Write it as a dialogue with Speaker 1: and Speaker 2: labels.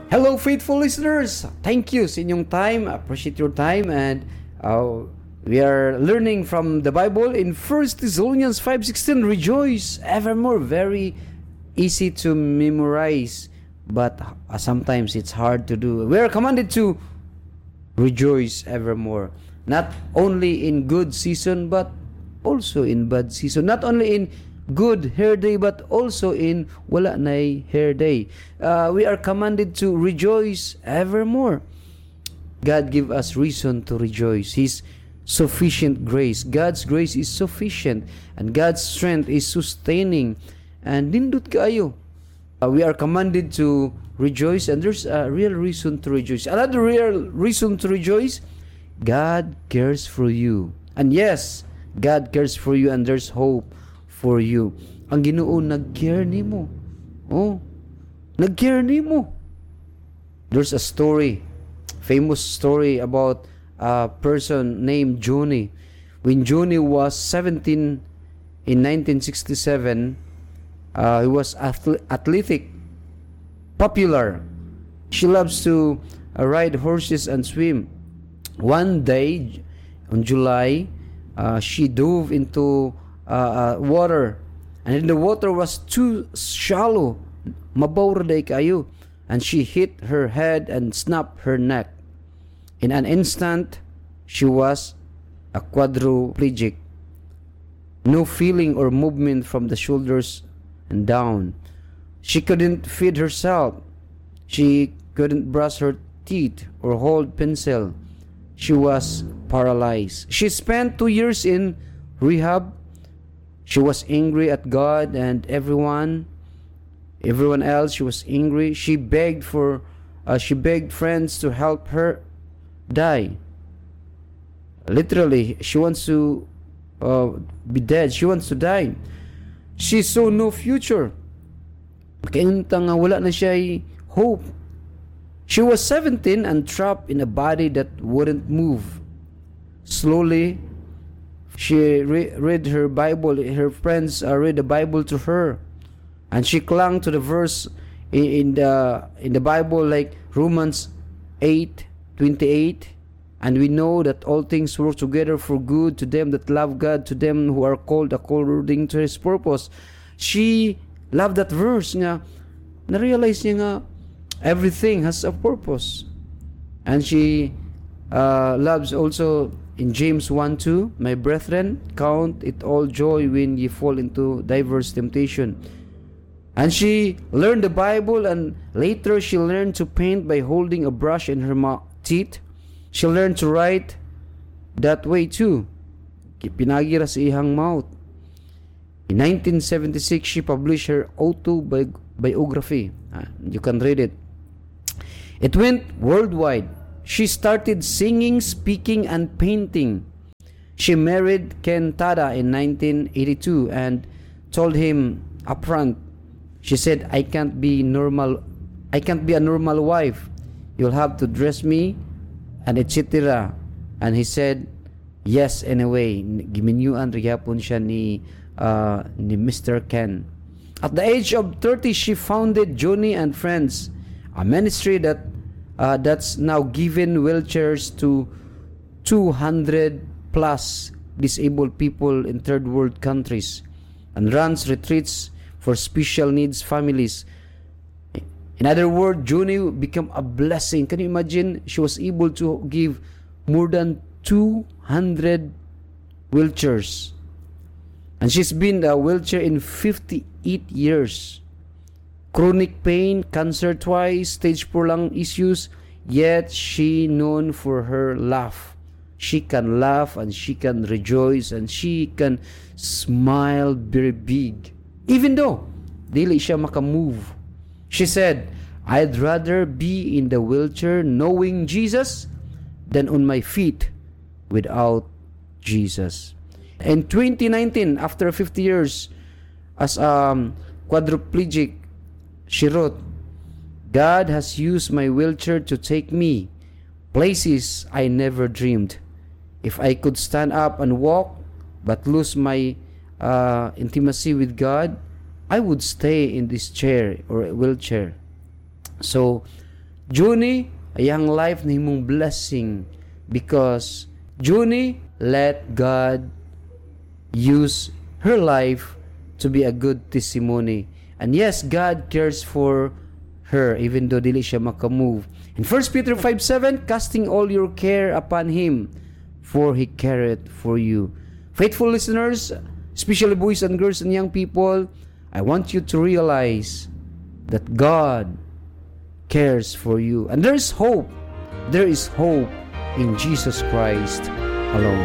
Speaker 1: Hello, faithful listeners! Thank you sa inyong time. Appreciate your time. And we are learning from the Bible in 1 Thessalonians 5:16. Rejoice evermore. Very easy to memorize, but sometimes it's hard to do. We are commanded to rejoice evermore. Not only in good season, but also in bad season. Not only in good hair day, but also in wala nay hair day. We are commanded to rejoice evermore. God give us reason to rejoice. His sufficient grace. God's grace is sufficient, and God's strength is sustaining. And nindot kaayo. We are commanded to rejoice, and there's a real reason to rejoice. Another real reason to rejoice, God cares for you. And yes, God cares for you, and there's hope for you. Ang Ginoo nag-care nimo. Oh, nag-care nimo. There's a story, famous story about a person named Johnny. When Johnny was 17 in 1967, he was athletic, popular. She loves to ride horses and swim. One day, on July, she dove into water, and then the water was too shallow, mabaw day kayo, and she hit her head and snapped her neck. In an instant, she was a quadriplegic. No feeling or movement from the shoulders and down. She couldn't feed herself. She couldn't brush her teeth or hold pencil. She was paralyzed. She spent 2 years in rehab. She was angry at God and everyone else. She was angry. She begged friends to help her die. Literally, she wants to be dead. She wants to die. She saw no future. Kainta nga wala na siya hope. She was 17 and trapped in a body that wouldn't move. Slowly, she read her Bible. Her friends read the Bible to her, and she clung to the verse in the Bible, like Romans 8:28. And we know that all things work together for good to them that love God, to them who are called according to His purpose. She loved that verse nga. Na-realize niya nga everything has a purpose. And she loves also in James 1:2, my brethren, count it all joy when ye fall into diverse temptation. And she learned the Bible, and later she learned to paint by holding a brush in her teeth. She learned to write that way too. Pinagira sa ihang mouth. In 1976, she published her autobiography. You can read it. It went worldwide. She started singing, speaking, and painting. She married Ken Tada in 1982 and told him upfront. She said, I can't be a normal wife. You'll have to dress me, and etc. And he said, yes, anyway. Giminyuan rigapon siya ni Mr. Ken. At the age of 30, she founded Johnny and Friends, a ministry that's now given wheelchairs to 200 plus disabled people in third world countries, and runs retreats for special needs families. In other words, Johnny became a blessing. Can you imagine? She was able to give more than 200 wheelchairs. And she's been a wheelchair in 58 years. Chronic pain, cancer twice, stage 4 lung issues. Yet she known for her laugh. She can laugh and she can rejoice and she can smile very big. Even though dili siya makamove. She said, I'd rather be in the wheelchair knowing Jesus than on my feet without Jesus. In 2019, after 50 years as quadriplegic, she wrote, God has used my wheelchair to take me places I never dreamed. If I could stand up and walk but lose my intimacy with God, I would stay in this chair or wheelchair. So Juni, ayang life na himong blessing because Juni let God use her life to be a good testimony. And yes, God cares for her even though dili siya makamove. In 1 Peter 5:7, casting all your care upon Him, for He careth for you. Faithful listeners, especially boys and girls and young people, I want you to realize that God cares for you. And there is hope. There is hope in Jesus Christ alone.